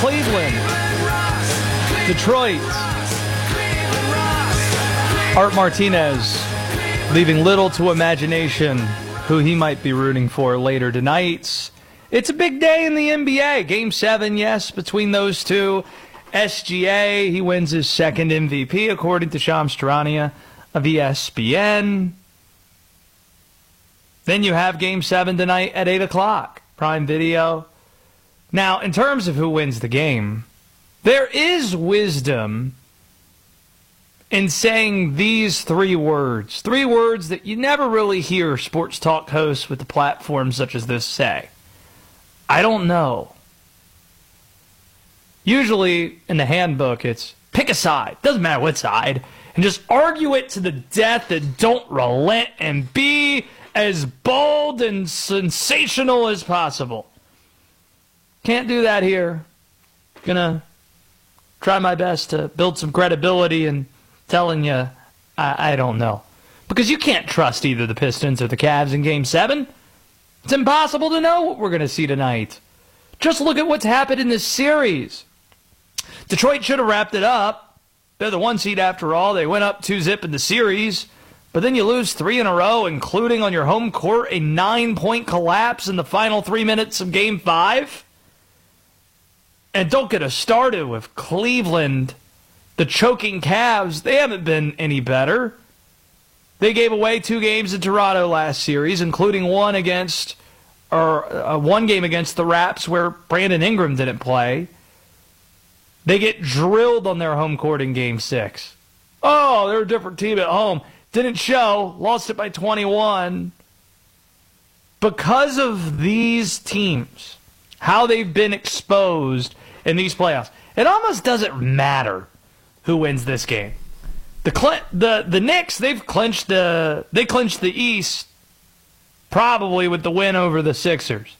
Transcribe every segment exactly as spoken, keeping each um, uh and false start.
Cleveland, Detroit. Art Martinez leaving little to imagination who he might be rooting for later tonight. It's a big day in the N B A. Game seven, yes, between those two. S G A, he wins his second M V P, according to Shams Charania of E S P N. Then you have Game seven tonight at eight o'clock, Prime Video. Now, in terms of who wins the game, there is wisdom in saying these three words. Three words that you never really hear sports talk hosts with the platforms such as this say. I don't know. Usually, in the handbook, it's pick a side. Doesn't matter what side. And just argue it to the death and don't relent and be as bold and sensational as possible. Can't do that here. Gonna try my best to build some credibility and telling you, I, I don't know. Because you can't trust either the Pistons or the Cavs in Game seven. It's impossible to know what we're going to see tonight. Just look at what's happened in this series. Detroit should have wrapped it up. They're the one seed after all. They went up two zip in the series. But then you lose three in a row, including on your home court, a nine-point collapse in the final three minutes of Game five. And don't get us started with Cleveland, the choking Cavs. They haven't been any better. They gave away two games in Toronto last series, including one against, or uh, one game against the Raps where Brandon Ingram didn't play. They get drilled on their home court in Game six. Oh, they're a different team at home. Didn't show. Lost it by twenty-one. Because of these teams, how they've been exposed in these playoffs, it almost doesn't matter who wins this game. The the the Knicks, they've clinched the they clinched the East probably with the win over the Sixers.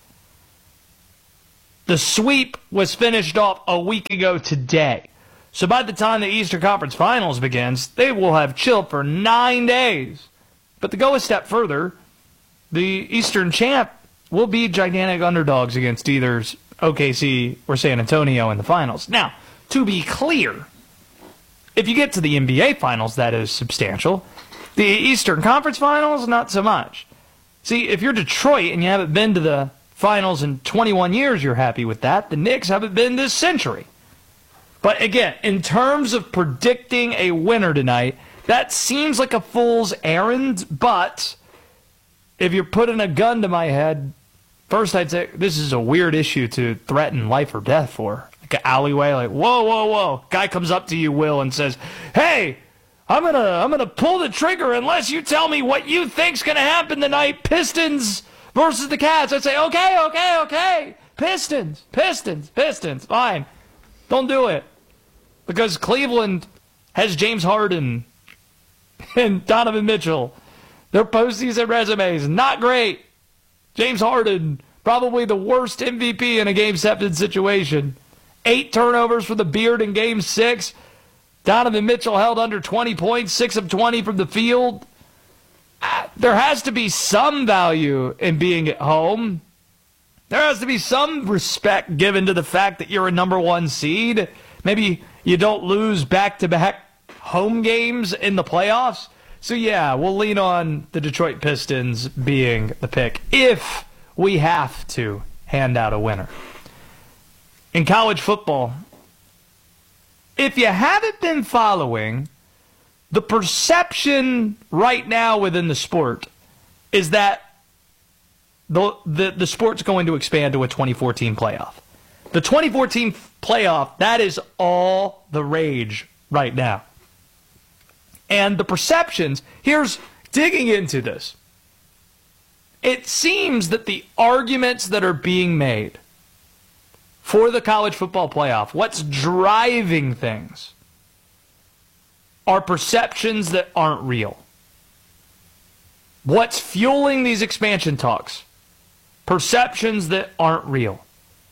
The sweep was finished off a week ago today. So by the time the Eastern Conference Finals begins, they will have chilled for nine days. But to go a step further, the Eastern champ will be gigantic underdogs against either O K C or San Antonio in the finals. Now, to be clear, if you get to the N B A Finals, that is substantial. The Eastern Conference Finals, not so much. See, if you're Detroit and you haven't been to the finals in twenty-one years, you're happy with that. The Knicks haven't been this century. But again, in terms of predicting a winner tonight, that seems like a fool's errand. But if you're putting a gun to my head, first I'd say this is a weird issue to threaten life or death for. Like an alleyway, like, whoa, whoa, whoa. Guy comes up to you, Will, and says, hey, I'm gonna I'm gonna pull the trigger unless you tell me what you think's gonna happen tonight. Pistons versus the Cavs. I'd say, okay, okay, okay. Pistons, Pistons, Pistons. Fine. Don't do it. Because Cleveland has James Harden and Donovan Mitchell. Their postseason resumes, not great. James Harden, probably the worst M V P in a Game seven situation. Eight turnovers for the Beard in Game six. Donovan Mitchell held under twenty points, six of twenty from the field. Uh, there has to be some value in being at home. There has to be some respect given to the fact that you're a number one seed. Maybe you don't lose back-to-back home games in the playoffs. So, yeah, we'll lean on the Detroit Pistons being the pick if we have to hand out a winner. In college football, if you haven't been following, the perception right now within the sport is that the, the, the sport's going to expand to a twenty fourteen playoff. The twenty fourteen playoff, that is all the rage right now. And the perceptions, here's digging into this. It seems that the arguments that are being made for the college football playoff, what's driving things, are perceptions that aren't real. What's fueling these expansion talks? Perceptions that aren't real.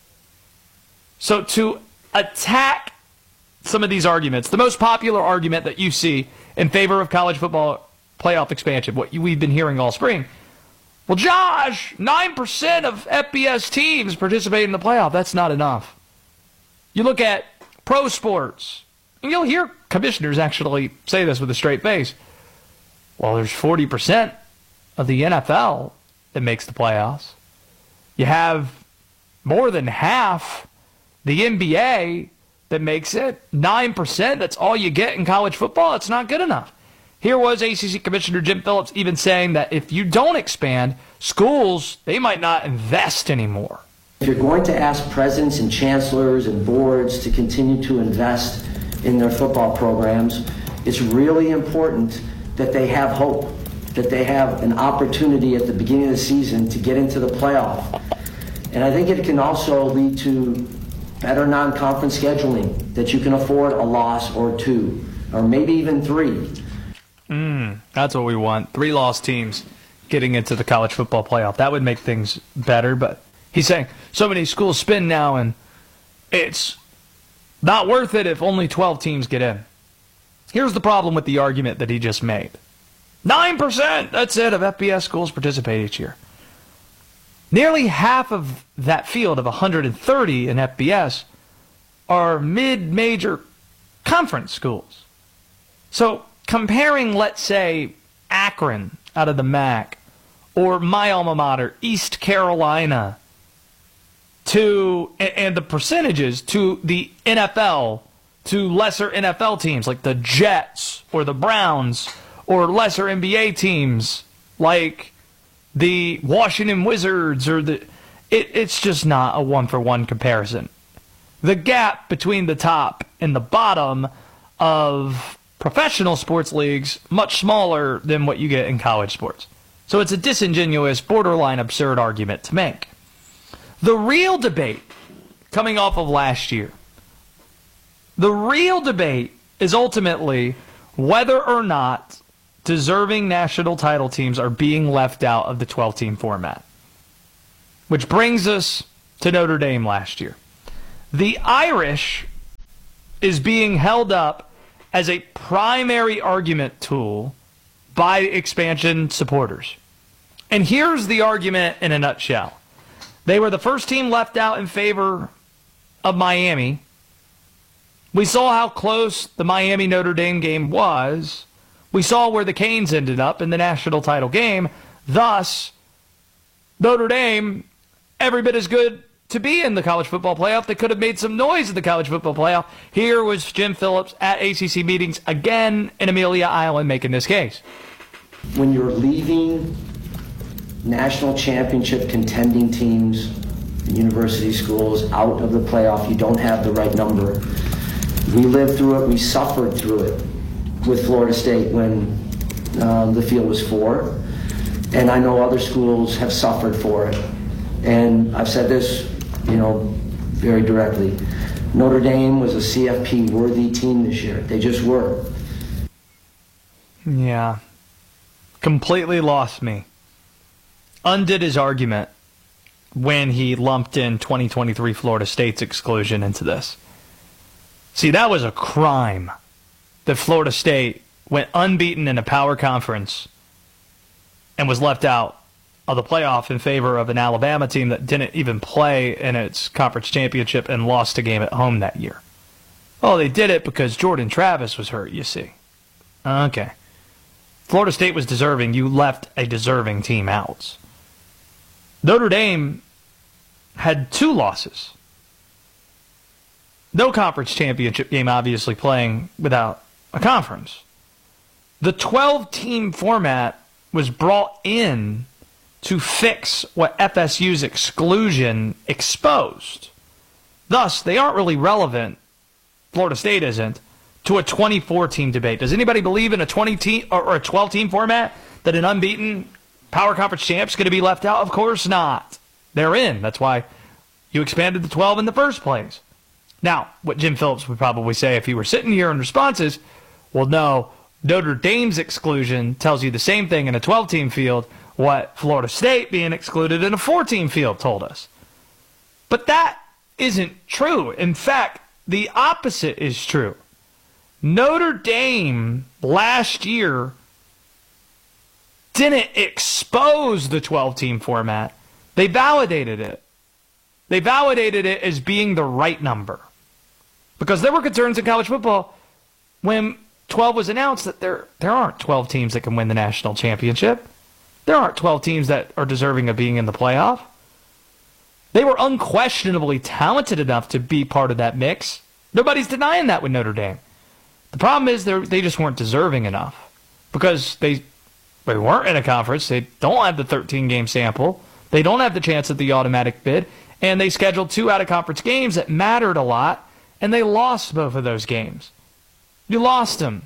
So to attack some of these arguments, the most popular argument that you see in favor of college football playoff expansion, what we've been hearing all spring, well, Josh, nine percent of F B S teams participate in the playoff. That's not enough. You look at pro sports, and you'll hear commissioners actually say this with a straight face. Well, there's forty percent of the N F L that makes the playoffs. You have more than half the N B A that makes it. nine percent, that's all you get in college football. It's not good enough. Here was A C C Commissioner Jim Phillips even saying that if you don't expand, schools, they might not invest anymore. If you're going to ask presidents and chancellors and boards to continue to invest in their football programs, it's really important that they have hope, that they have an opportunity at the beginning of the season to get into the playoff. And I think it can also lead to better non-conference scheduling, that you can afford a loss or two, or maybe even three. Mm, that's what we want. Three lost teams getting into the college football playoff. That would make things better, but he's saying so many schools spin now, and it's not worth it if only twelve teams get in. Here's the problem with the argument that he just made. nine percent, that's it, of F B S schools participate each year. Nearly half of that field of one hundred thirty in F B S are mid-major conference schools. So comparing, let's say, Akron out of the M A C, or my alma mater, East Carolina, to and the percentages to the N F L, to lesser N F L teams like the Jets or the Browns, or lesser N B A teams like the Washington Wizards, or the it, it's just not a one-for-one comparison. The gap between the top and the bottom of professional sports leagues much smaller than what you get in college sports. So it's a disingenuous, borderline absurd argument to make. The real debate coming off of last year, the real debate is ultimately whether or not deserving national title teams are being left out of the twelve-team format. Which brings us to Notre Dame last year. The Irish is being held up as a primary argument tool by expansion supporters. And here's the argument in a nutshell. They were the first team left out in favor of Miami. We saw how close the Miami-Notre Dame game was. We saw where the Canes ended up in the national title game. Thus, Notre Dame, every bit as good to be in the college football playoff. They could have made some noise in the college football playoff. Here was Jim Phillips at A C C meetings again in Amelia Island making this case. When you're leaving national championship contending teams and university schools out of the playoff, you don't have the right number. We lived through it. We suffered through it with Florida State when um, the field was four. And I know other schools have suffered for it. And I've said this, you know, very directly. Notre Dame was a C F P-worthy team this year. They just were. Yeah. Completely lost me. Undid his argument when he lumped in twenty twenty-three Florida State's exclusion into this. See, that was a crime that Florida State went unbeaten in a power conference and was left out of the playoff in favor of an Alabama team that didn't even play in its conference championship and lost a game at home that year. Oh, they did it because Jordan Travis was hurt, you see. Okay. Florida State was deserving. You left a deserving team out. Notre Dame had two losses. No conference championship game, obviously, playing without a conference. The twelve-team format was brought in to fix what F S U's exclusion exposed. Thus, they aren't really relevant, Florida State isn't, to a twenty-four-team debate. Does anybody believe in a twenty-team or a twelve-team format that an unbeaten power conference champ's going to be left out? Of course not. They're in. That's why you expanded to twelve in the first place. Now, what Jim Phillips would probably say if he were sitting here in response is, well, no, Notre Dame's exclusion tells you the same thing in a twelve-team field what Florida State being excluded in a four-team field told us. But that isn't true. In fact, the opposite is true. Notre Dame last year didn't expose the twelve-team format. They validated it. They validated it as being the right number. Because there were concerns in college football when twelve was announced that there there aren't twelve teams that can win the national championship. There aren't twelve teams that are deserving of being in the playoff. They were unquestionably talented enough to be part of that mix. Nobody's denying that with Notre Dame. The problem is they they just weren't deserving enough because they they weren't in a conference. They don't have the thirteen-game sample. They don't have the chance at the automatic bid. And they scheduled two out-of-conference games that mattered a lot, and they lost both of those games. You lost them.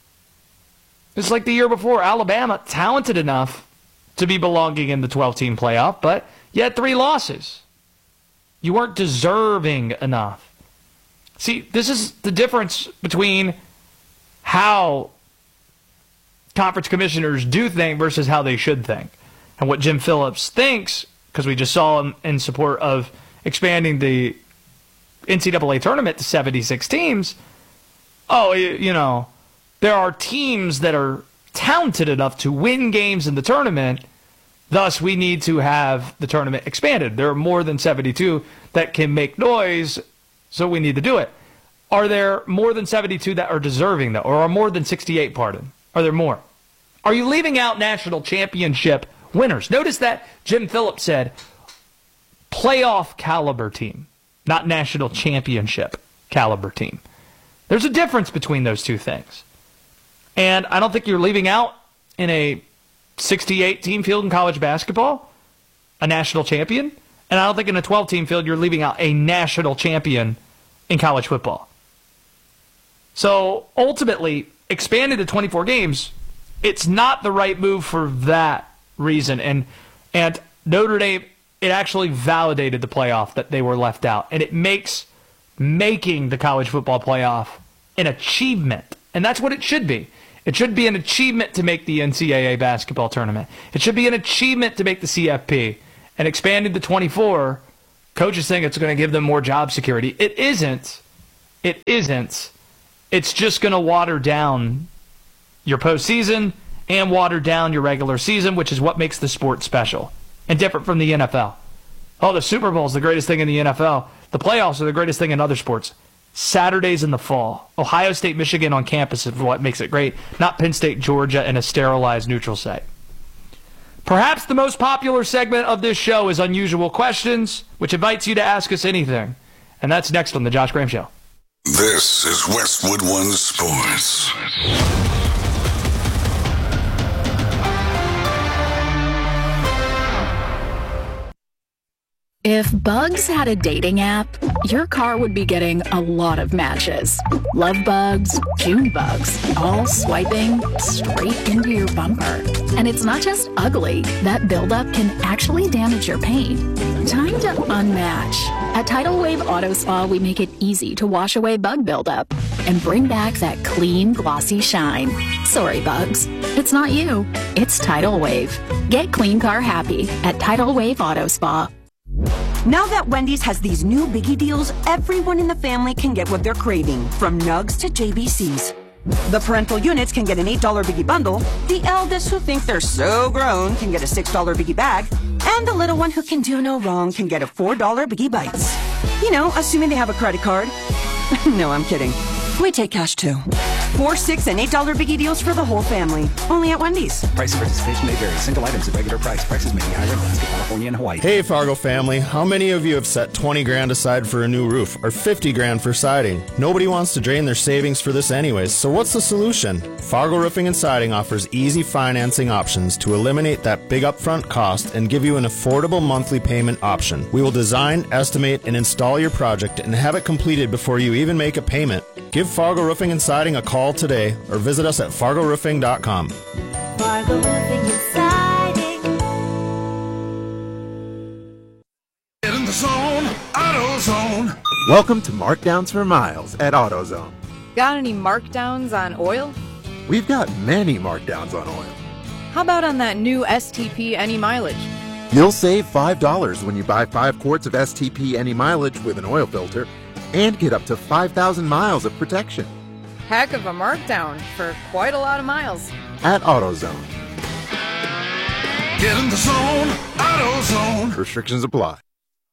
It's like the year before, Alabama, talented enough to be belonging in the twelve-team playoff, but you had three losses. You weren't deserving enough. See, this is the difference between how conference commissioners do think versus how they should think. And what Jim Phillips thinks, because we just saw him in support of expanding the N C double A tournament to seventy-six teams. Oh, you know, there are teams that are talented enough to win games in the tournament. Thus, we need to have the tournament expanded. There are more than seventy-two that can make noise, so we need to do it. Are there more than seventy-two that are deserving, though? Or are more than sixty-eight, pardon? Are there more? Are you leaving out national championship winners? Notice that Jim Phillips said playoff caliber team, not national championship caliber team. There's a difference between those two things. And I don't think you're leaving out in a sixty-eight team field in college basketball a national champion. And I don't think in a twelve team field you're leaving out a national champion in college football. So ultimately, expanding to twenty-four games, it's not the right move for that reason. And and Notre Dame, it actually validated the playoff that they were left out. And it makes making the college football playoff an achievement. And that's what it should be. It should be an achievement to make the N C double A basketball tournament. It should be an achievement to make the C F P. And expanding to twenty-four, coaches think it's going to give them more job security. It isn't. It isn't. It's just going to water down your postseason and water down your regular season, which is what makes the sport special and different from the N F L. Oh, the Super Bowl is the greatest thing in the N F L. The playoffs are the greatest thing in other sports. Saturdays in the fall. Ohio State, Michigan on campus is what makes it great, not Penn State, Georgia, in a sterilized neutral site. Perhaps the most popular segment of this show is Unusual Questions, which invites you to ask us anything. And that's next on The Josh Graham Show. This is Westwood One Sports. If Bugs had a dating app, your car would be getting a lot of matches. Love bugs, June bugs, all swiping straight into your bumper. And it's not just ugly. That buildup can actually damage your paint. Time to unmatch. At Tidal Wave Auto Spa, we make it easy to wash away bug buildup and bring back that clean, glossy shine. Sorry, bugs. It's not you. It's Tidal Wave. Get clean car happy at Tidal Wave Auto Spa. Now that Wendy's has these new biggie deals, everyone in the family can get what they're craving, from nugs to J B Cs. The parental units can get an eight dollar biggie bundle, the eldest who think they're so grown can get a six dollar biggie bag, and the little one who can do no wrong can get a four dollar biggie bites. You know, assuming they have a credit card. No, I'm kidding. We take cash too. Four, six, and eight dollar biggie deals for the whole family. Only at Wendy's. Price of participation may vary. Single items at regular price. Prices may be higher in Alaska, California, and Hawaii. Hey, Fargo family. How many of you have set twenty grand aside for a new roof or fifty grand for siding? Nobody wants to drain their savings for this anyways, so what's the solution? Fargo Roofing and Siding offers easy financing options to eliminate that big upfront cost and give you an affordable monthly payment option. We will design, estimate, and install your project and have it completed before you even make a payment. Give Fargo Roofing and Siding a call today or visit us at fargo roofing dot com. Fargo Roofing and Siding. Get in the zone, AutoZone. Welcome to Markdowns for Miles at AutoZone. Got any markdowns on oil? We've got many markdowns on oil. How about on that new S T P Any Mileage? You'll save five dollars when you buy five quarts of S T P Any Mileage with an oil filter and get up to five thousand miles of protection. Heck of a markdown for quite a lot of miles. At AutoZone. Get in the zone, AutoZone. Restrictions apply.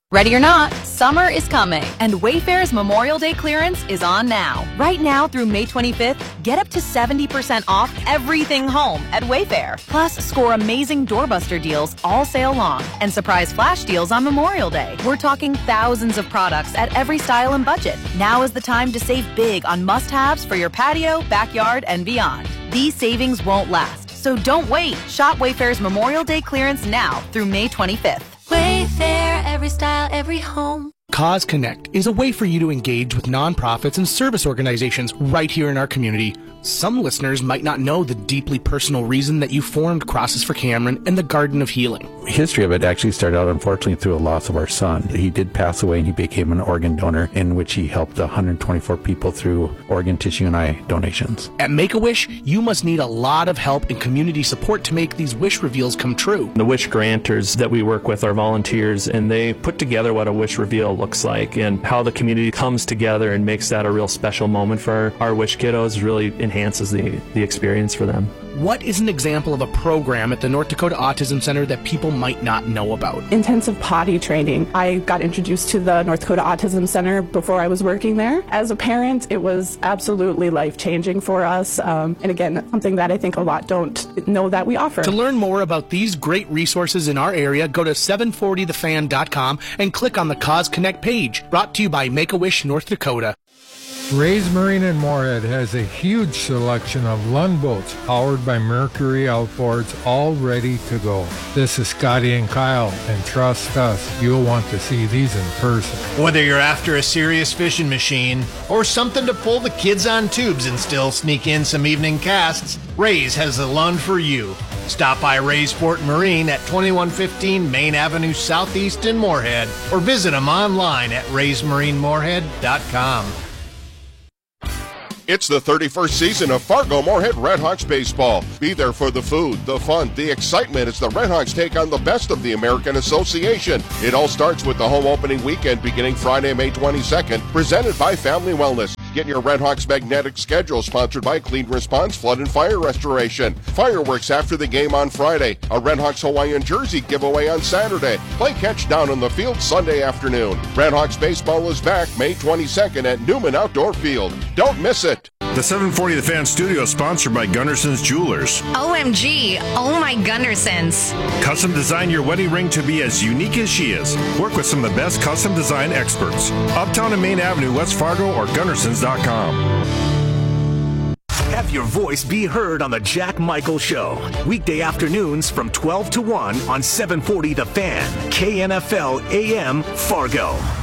Ready or not, summer is coming, and Wayfair's Memorial Day clearance is on now. Right now through May twenty-fifth, get up to seventy percent off everything home at Wayfair. Plus, score amazing doorbuster deals all sale long and surprise flash deals on Memorial Day. We're talking thousands of products at every style and budget. Now is the time to save big on must-haves for your patio, backyard, and beyond. These savings won't last, so don't wait. Shop Wayfair's Memorial Day clearance now through May twenty-fifth. Wayfair, every style, every home. Cause Connect is a way for you to engage with nonprofits and service organizations right here in our community. Some listeners might not know the deeply personal reason that you formed Crosses for Cameron and the Garden of Healing. The history of it actually started out, unfortunately, through a loss of our son. He did pass away, and he became an organ donor, in which he helped one hundred twenty-four people through organ, tissue, and eye donations. At Make-A-Wish, you must need a lot of help and community support to make these wish reveals come true. The wish granters that we work with are volunteers, and they put together what a wish reveal looks like, and how the community comes together and makes that a real special moment for our, our wish kiddos really enhances the, the experience for them. What is an example of a program at the North Dakota Autism Center that people might not know about? Intensive potty training. I got introduced to the North Dakota Autism Center before I was working there. As a parent, it was absolutely life-changing for us. Um, and again, something that I think a lot don't know that we offer. To learn more about these great resources in our area, go to seven forty the fan dot com and click on the Cause Connect page. Brought to you by Make-A-Wish North Dakota. Ray's Marine in Moorhead has a huge selection of Lund boats powered by Mercury outboards, all ready to go. This is Scotty and Kyle, and trust us, you'll want to see these in person. Whether you're after a serious fishing machine or something to pull the kids on tubes and still sneak in some evening casts, Ray's has the Lund for you. Stop by Ray's Port Marine at twenty-one fifteen Main Avenue Southeast in Moorhead, or visit them online at rays marine moorhead dot com. It's the thirty-first season of Fargo Moorhead Redhawks baseball. Be there for the food, the fun, the excitement as the Redhawks take on the best of the American Association. It all starts with the home opening weekend beginning Friday, May twenty-second, presented by Family Wellness. Get your Redhawks magnetic schedule sponsored by Clean Response Flood and Fire Restoration. Fireworks after the game on Friday. A Redhawks Hawaiian jersey giveaway on Saturday. Play catch down on the field Sunday afternoon. Redhawks baseball is back May twenty-second at Newman Outdoor Field. Don't miss it. The seven forty The Fan Studio is sponsored by Gunderson's Jewelers. O M G, oh my Gundersons. Custom design your wedding ring to be as unique as she is. Work with some of the best custom design experts. Uptown and Main Avenue, West Fargo, or Gundersons dot com. Have your voice be heard on the Jack Michael Show. Weekday afternoons from twelve to one on seven forty The Fan, K N F L A M, Fargo.